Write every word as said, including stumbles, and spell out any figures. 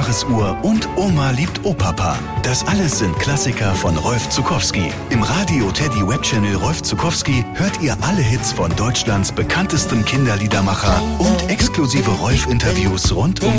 Jahresuhr und Oma liebt Opapa. Das alles sind Klassiker von Rolf Zuckowski. Im Radio Teddy Webchannel Rolf Zuckowski hört ihr alle Hits von Deutschlands bekanntestem Kinderliedermacher und exklusive Rolf-Interviews rund um